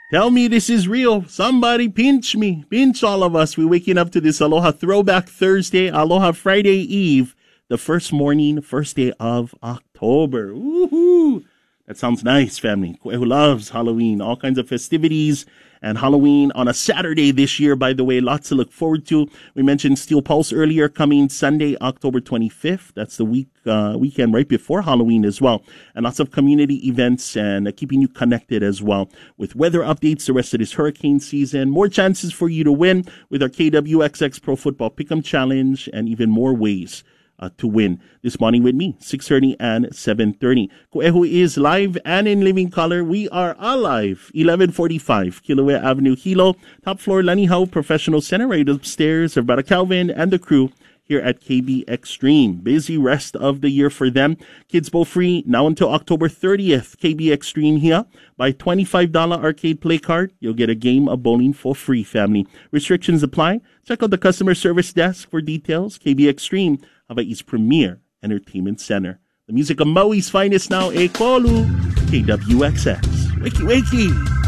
Tell me this is real. Somebody pinch me. Pinch all of us. We're waking up to this Aloha Throwback Thursday, Aloha Friday Eve, the first day of October. Woohoo! That sounds nice, family. Who loves Halloween. All kinds of festivities and Halloween on a Saturday this year, by the way. Lots to look forward to. We mentioned Steel Pulse earlier, coming Sunday, October 25th. That's the weekend right before Halloween as well. And lots of community events and keeping you connected as well with weather updates the rest of this hurricane season. More chances for you to win with our KWXX Pro Football Pick'em Challenge and even more ways to win this morning with me, 6:30 and 7:30. Ku'ehu is live and in living color. We are alive, 1145 Kilauea Avenue, Hilo, top floor, Lanihau Professional Center, right upstairs of Brother Calvin and the crew here at KB Extreme. Busy rest of the year for them. Kids Bowl free now until October 30th. KB Extreme here. Buy $25 arcade play card. You'll get a game of bowling for free, family. Restrictions apply. Check out the customer service desk for details. KB Extreme, Hawaii's premier entertainment center. The music of Maui's finest now, Ekolu, KWXX. Wakey, wakey.